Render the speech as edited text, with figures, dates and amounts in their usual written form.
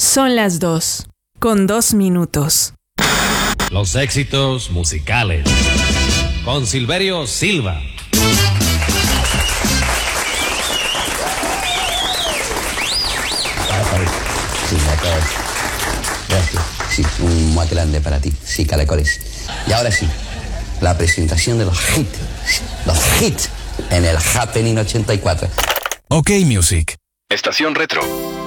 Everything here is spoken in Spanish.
Son las 2, con 2 minutos. Los éxitos musicales con Silverio Silva. Gracias. Sí, un más grande para ti. Sí, caracoles. Y ahora sí, la presentación de los hits en el Happening 84. OK Music. Estación Retro.